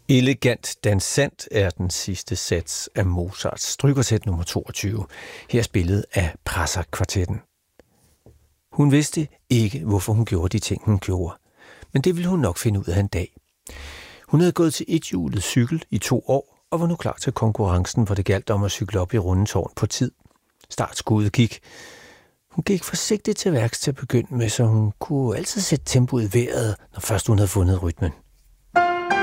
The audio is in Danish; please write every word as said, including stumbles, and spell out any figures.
Elegant dansant er den sidste sats af Mozarts strygkvartet nummer toogtyve. Her spillet af Prassar-kvartetten. Hun vidste ikke, hvorfor hun gjorde de ting, hun gjorde. Men det ville hun nok finde ud af en dag. Hun havde gået til ethjulet cykel i to år, og var nu klar til konkurrencen, hvor det galt om at cykle op i Rundetårn på tid. Startskuddet gik. Hun gik forsigtigt til værks til at begynde med, så hun kunne altid sætte tempoet i vejret, når først hun havde fundet rytmen.